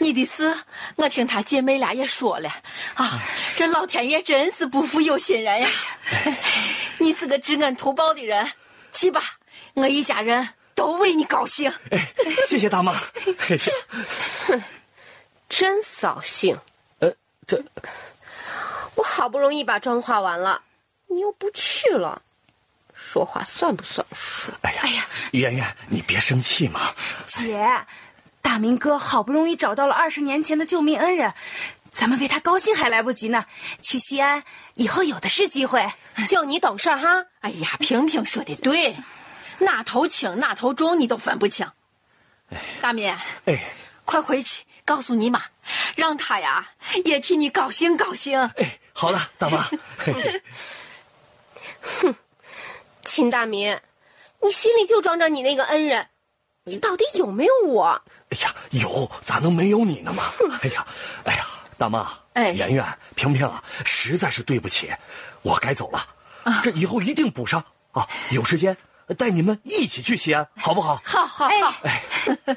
你的事，我听他姐妹俩也说了啊，这老天爷真是不负有心人呀！你是个知恩图报的人，去吧，我一家人都为你高兴。 谢谢大妈。 哼，真扫兴。 这我好不容易把妆化完了，你又不去了，说话算不算数？ 哎呀，圆圆，你别生气嘛。 姐，大明哥好不容易找到了20年前的救命恩人，咱们为他高兴还来不及呢。去西安以后有的是机会。 就你懂事哈！ 哎呀，萍萍说的对，哪头轻哪头重你都分不清。大敏，快回去告诉你妈，让她呀也替你高兴高兴。 好了，大妈。 哼，秦大明，你心里就装着你那个恩人，你到底有没有我？ 哎呀，有，咋能没有你呢嘛？哎呀，大妈，圆圆、萍萍啊，实在是对不起，我该走了。这以后一定补上啊！有时间带你们一起去西安，好不好？ 好。